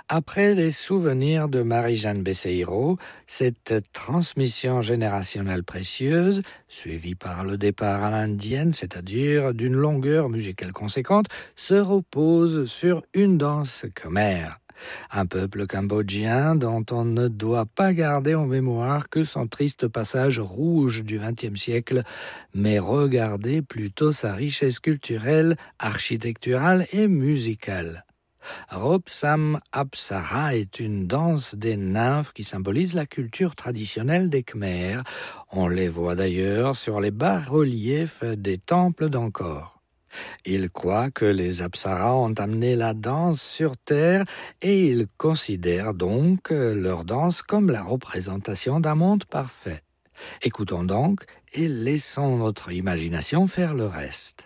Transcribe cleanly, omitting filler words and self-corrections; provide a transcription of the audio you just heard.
Après les souvenirs de Marie-Jeanne Besseiro, cette transmission générationnelle précieuse, suivie par le départ à l'indienne, c'est-à-dire d'une longueur musicale conséquente, se repose sur une danse khmer. Un peuple cambodgien dont on ne doit pas garder en mémoire que son triste passage rouge du XXe siècle, mais regarder plutôt sa richesse culturelle, architecturale et musicale. Ropsam Apsara est une danse des nymphes qui symbolise la culture traditionnelle des Khmers. On les voit d'ailleurs sur les bas-reliefs des temples d'Angkor. Ils croient que les Apsaras ont amené la danse sur Terre et ils considèrent donc leur danse comme la représentation d'un monde parfait. Écoutons donc et laissons notre imagination faire le reste.